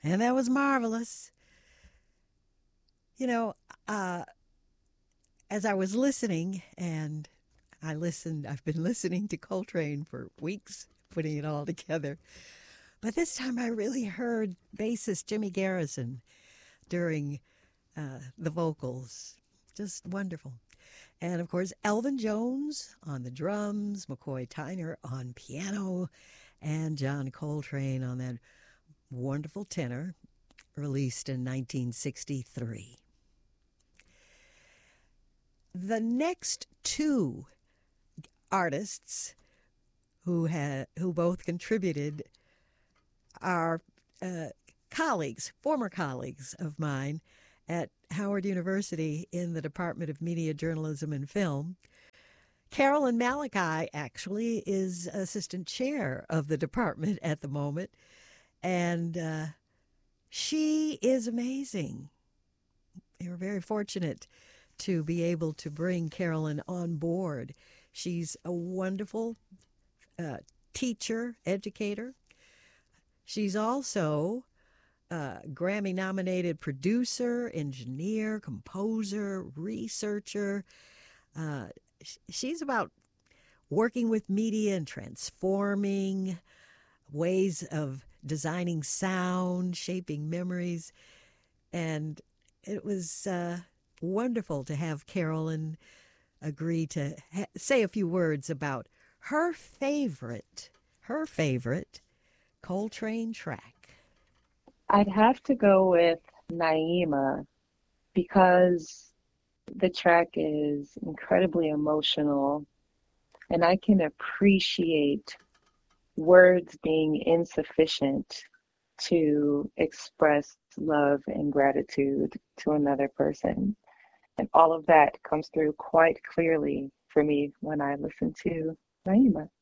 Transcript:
And that was marvelous. You know, uh, as I was listening, and I've been listening to Coltrane for weeks, putting it all together. But this time I really heard bassist Jimmy Garrison during the vocals. Just wonderful. And of course, Elvin Jones on the drums, McCoy Tyner on piano, and John Coltrane on that wonderful tenor, released in 1963. The next two artists who both contributed are colleagues, former colleagues of mine at Howard University in the Department of Media, Journalism, and Film. Carolyn Malachi actually is assistant chair of the department at the moment, and she is amazing. We're very fortunate to be able to bring Carolyn on board. She's a wonderful teacher, educator. She's also a Grammy nominated producer, engineer, composer, researcher. Uh, she's about working with media and transforming ways of designing sound, shaping memories. And it was wonderful to have Carolyn agree to say a few words about her favorite Coltrane track. I'd have to go with Naima because the track is incredibly emotional and I can appreciate words being insufficient to express love and gratitude to another person. And all of that comes through quite clearly for me when I listen to Naima.